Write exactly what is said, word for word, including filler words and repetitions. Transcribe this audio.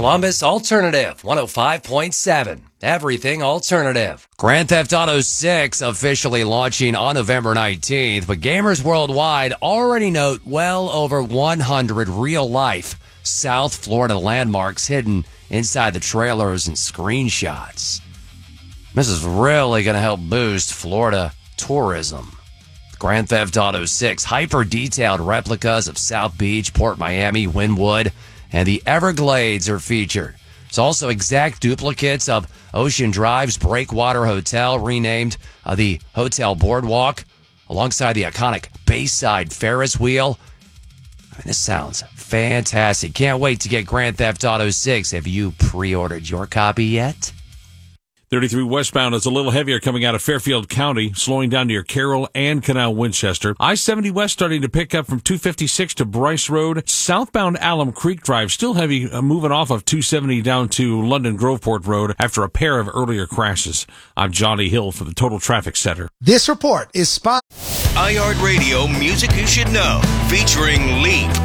Columbus Alternative one oh five point seven. Everything alternative. Grand Theft Auto six officially launching on November nineteenth, but gamers worldwide already note well over one hundred real-life South Florida landmarks hidden inside the trailers and screenshots. This is really going to help boost Florida tourism. Grand Theft Auto six hyper-detailed replicas of South Beach, Port Miami, Wynwood, and the Everglades are featured. There's also exact duplicates of Ocean Drive's Breakwater Hotel, renamed uh, the Hotel Boardwalk, alongside the iconic Bayside Ferris wheel. I mean, this sounds fantastic. Can't wait to get Grand Theft Auto six. Have you pre-ordered your copy yet? thirty-three westbound is a little heavier coming out of Fairfield County, slowing down near Carroll and Canal Winchester. I seventy West starting to pick up from two fifty-six to Bryce Road. Southbound Alum Creek Drive still heavy, uh, moving off of two seventy down to London Groveport Road after a pair of earlier crashes. I'm Johnny Hill for the Total Traffic Center. This report is sponsored. iHeartRadio Music You Should Know, featuring Leap.